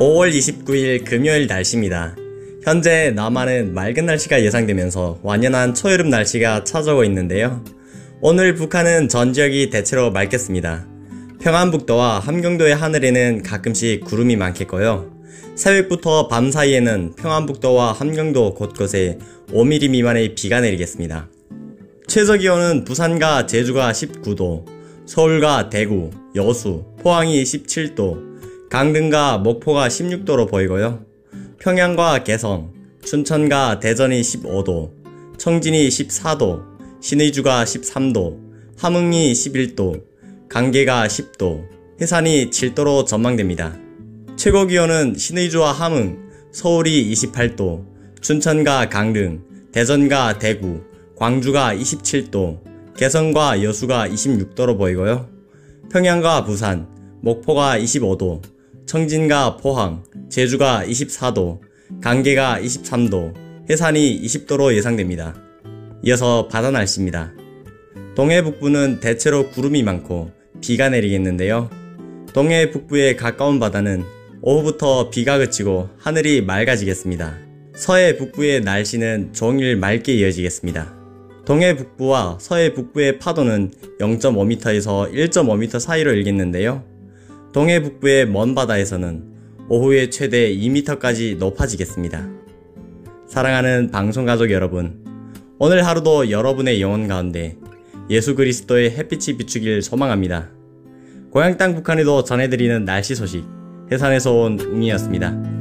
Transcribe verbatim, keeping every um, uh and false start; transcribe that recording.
오월 이십구일 금요일 날씨입니다. 현재 남한은 맑은 날씨가 예상되면서 완연한 초여름 날씨가 찾아오고 있는데요. 오늘 북한은 전 지역이 대체로 맑겠습니다. 평안북도와 함경도의 하늘에는 가끔씩 구름이 많겠고요. 새벽부터 밤 사이에는 평안북도와 함경도 곳곳에 오 밀리미터 미만의 비가 내리겠습니다. 최저기온은 부산과 제주가 십구 도, 서울과 대구, 여수, 포항이 십칠 도, 강릉과 목포가 십육 도로 보이고요. 평양과 개성, 춘천과 대전이 십오 도, 청진이 십사 도, 신의주가 십삼 도, 함흥이 십일 도, 강계가 십 도, 해산이 칠 도로 전망됩니다. 최고기온은 신의주와 함흥, 서울이 이십팔 도, 춘천과 강릉, 대전과 대구, 광주가 이십칠 도, 개성과 여수가 이십육 도로 보이고요. 평양과 부산, 목포가 이십오 도, 청진과 포항, 제주가 이십사 도, 강계가 이십삼 도, 해산이 이십 도로 예상됩니다. 이어서 바다 날씨입니다. 동해 북부는 대체로 구름이 많고 비가 내리겠는데요. 동해 북부의 가까운 바다는 오후부터 비가 그치고 하늘이 맑아지겠습니다. 서해 북부의 날씨는 종일 맑게 이어지겠습니다. 동해 북부와 서해 북부의 파도는 영 점 오 미터에서 일 점 오 미터 사이로 일겠는데요. 동해 북부의 먼 바다에서는 오후에 최대 이 미터까지 높아지겠습니다. 사랑하는 방송가족 여러분, 오늘 하루도 여러분의 영혼 가운데 예수 그리스도의 햇빛이 비추길 소망합니다. 고향 땅 북한에도 전해드리는 날씨 소식, 해산에서 온 웅이었습니다.